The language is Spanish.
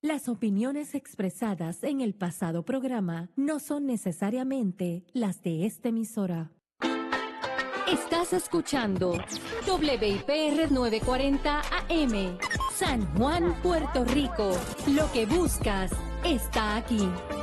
Las opiniones expresadas en el pasado programa no son necesariamente las de esta emisora. Estás escuchando WIPR 940 AM, San Juan, Puerto Rico. Lo que buscas está aquí.